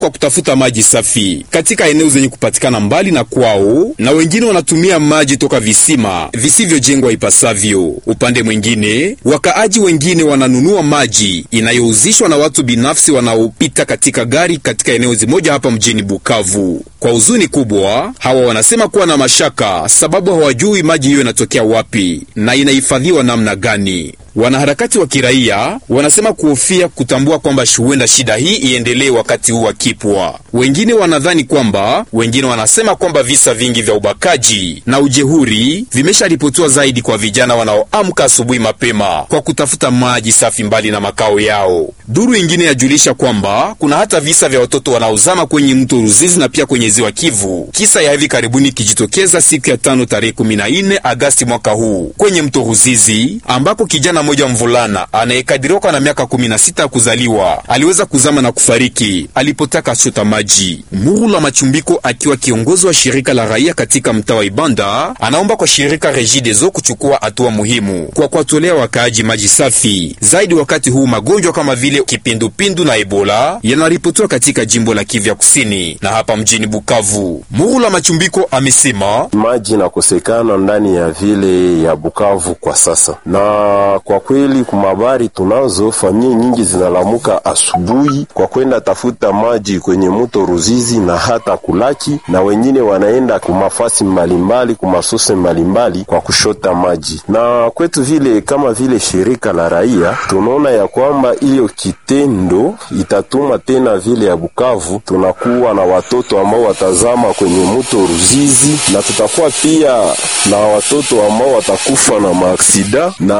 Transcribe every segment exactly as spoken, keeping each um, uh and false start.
kwa kutafuta maji safi katika eneo zenye kupatikana mbali na kwao, na wengine wanatumia maji toka visima visivyojengwa ipasavyo. Upande mwingine, wakaaji wengine wananunua maji inayouzishwa na watu binafsi wanaopita katika gari katika eneo zimoja hapa mjini Bukavu. Kwa huzuni kubwa, hawa wanasema kuwa na mashaka sababu hawajui maji hiyo inatokea wapi na inahifadhiwa namna gani. Wanaharakati wa kiraia wanasema kuhofia kutambua kwamba huenda shida hii iendelee wakati huu akipwa. Wengine wanadhani kwamba, wengine wanasema kwamba visa vingi vya ubakaji na ujehuri vimesharipotiwa zaidi kwa vijana wanaoamka asubuhi mapema kwa kutafuta maji safi mbali na makao yao. Duru ingine yajulisha kwamba kuna hata visa vya watoto wanaozama kwenye mto Ruzizi na pia kwenye ziwa Kivu. Kisa ya hivi karibuni kijitokeza siku ya tano tarehe kumi na nne Agasti mwaka huu kwenye mto Ruzizi, ambako kijana moja mvulana anayekadiriwa na miaka kumi na sita kuzaliwa aliweza kuzama na kufariki alipotaka chota maji. Murula Machumbiko, akiwa kiongozi wa shirika la raia katika mtaa wa Ibanda, anaomba kwa shirika Regideso kuchukua hatua muhimu kwa kuwatolea wakaaji maji safi zaidi wakati huu magonjwa kama vile kipindupindu na Ebola yanaripotiwa katika jimbo la Kivu Kusini na hapa mjini Bukavu. Murula Machumbiko amesema maji nakosekana ndani ya vile ya Bukavu kwa sasa, na kwa kweli kumabari tunazo familia nyingi zinalamuka asubuhi kwa kwenda tafuta maji kwenye mto Ruzizi na hata Kulaki, na wengine wanaenda kumafasi mbalimbali kumasose mbalimbali kwa kushota maji. Na kwetu vile kama vile shirika la raia tunaona ya kwamba hiyo kitendo itatuma tena vile ya Bukavu tunakuwa na watoto ambao watazama kwenye mto Ruzizi, na tutakuwa pia na watoto ambao watakufa na maaksida, na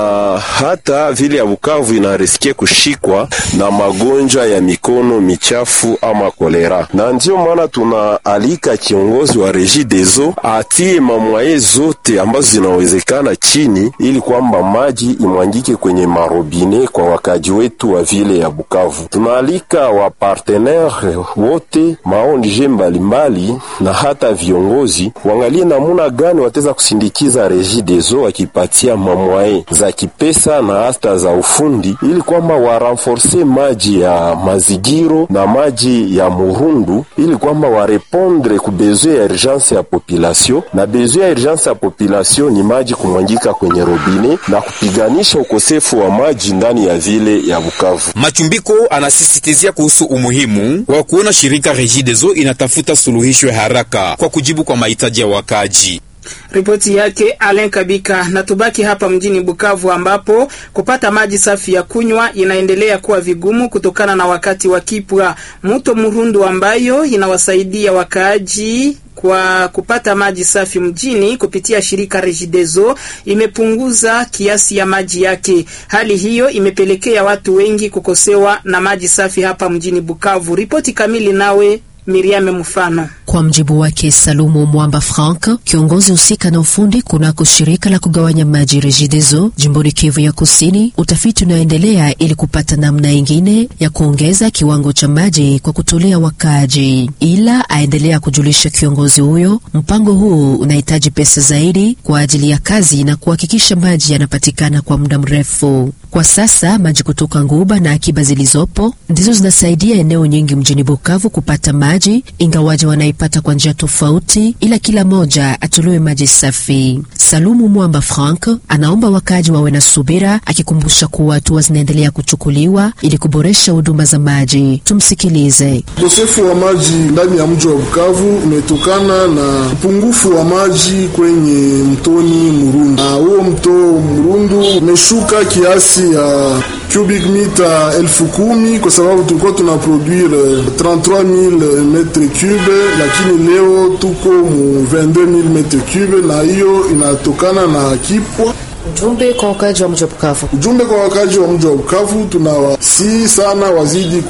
hata vile ya Bukavu inarisikia kushikwa na magonjwa ya mikono michafu ama kolera. Na ndio maana tunaalika kiongozi wa Regideso atie mamwaye zote ambazo zinawezekana chini ili kwamba maji imwangike kwenye marobine kwa wakaji wetu wa vile ya Bukavu. Tunaalika wa partenaire wote, maonje mbalimbali na hata viongozi wangalie namuna gani wateza kusindikiza Regideso wakipatia mamwaye za kipesa na hasta za ufundi ili kwamba warenforce maji ya mazigiro na maji ya Murundu ili kwamba warepondre ku besoin ya urgence ya population. Na besoin ya urgence ya population ni maji kumwangika kwenye robine na kupiganisha ukosefu wa maji ndani ya vile ya Bukavu. Machumbiko anasisitizia kuhusu umuhimu wa kuona shirika Regideso inatafuta suluhisho ya haraka kwa kujibu kwa mahitaji ya wakaji. Ripoti yake Alain Kabika. Na tubaki hapa mjini Bukavu ambapo kupata maji safi ya kunywa inaendelea kuwa vigumu kutokana na wakati wa kipwa. Mto Murundu ambayo inawasaidia wakaaji kwa kupata maji safi mjini kupitia shirika Regideso imepunguza kiasi ya maji yake. Hali hiyo imepelekea watu wengi kukosewa na maji safi hapa mjini Bukavu. Ripoti kamili nawe Miriam Mufano. Kwa mjibu wake Salumu Mwamba Frank, kiongozi husika na ufundi kunako shirika la kugawanya maji Regideso jimboni Kivu ya Kusini, utafiti unaendelea ili kupata namna ingine ya kuongeza kiwango cha maji kwa kutolea wakaaji. Ila aendelea kujulisha kiongozi huyo, mpango huu unahitaji pesa zaidi kwa ajili ya kazi na kuhakikisha maji yanapatikana kwa muda mrefu. Kwa sasa maji kutoka Nguba na akiba zilizopo ndizo zinasaidia eneo nyingi mjini Bukavu kupata maji, ingawaje wanaipata kwa njia tofauti, ila kila moja atolewe maji safi. Salumu Mwamba Frank anaomba wakaji wawe na subira, akikumbusha kuwa hatua zinaendelea kuchukuliwa ili kuboresha huduma za maji. Tumsikilize. Ukosefu wa maji ndani ya mji wa Bukavu umetokana na upungufu wa maji kwenye mtoni Murundu. Na huo mto Murundu umeshuka kiasi ya cubic mita elfu kumi kwa sababu tulikuwa tunaproduire trente-trois mille metre cube, lakini leo tuko mu vingt-deux mille metre cube, na hiyo inatokana na kipwa. Ujumbe kwa wakaji wa mji wa Bukavu. Ujumbe kwa wakaji wa mji wa Bukavu, tunawasi sana wazidi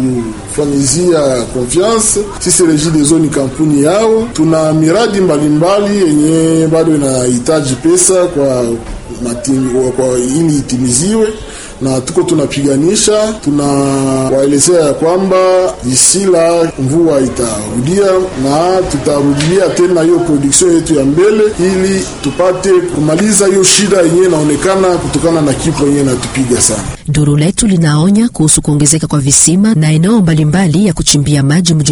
kutufanyizia confiance. Sisi Regideso ni kampuni yao, tuna miradi mbalimbali yenye bado inahitaji pesa kwa matimi, kwa ili itimiziwe, na tuko tunapiganisha, tunawaelezea ya kwamba isila mvua itarudia na tutarudia tena hiyo production yetu ya mbele, ili tupate kumaliza hiyo shida yenyewe inaonekana kutokana na kifo yenyewe natupiga sana. Duru letu linaonya kuhusu kuongezeka kwa visima na eneo mbalimbali ya kuchimbia maji